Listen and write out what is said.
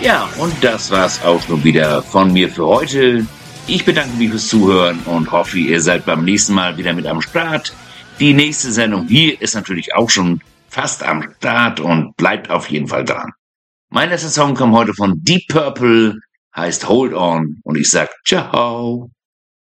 Ja, und das war's auch schon wieder von mir für heute. Ich bedanke mich fürs Zuhören und hoffe, ihr seid beim nächsten Mal wieder mit am Start. Die nächste Sendung hier ist natürlich auch schon fast am Start und bleibt auf jeden Fall dran. Mein letzter Song kommt heute von Deep Purple, heißt Hold On und ich sag ciao.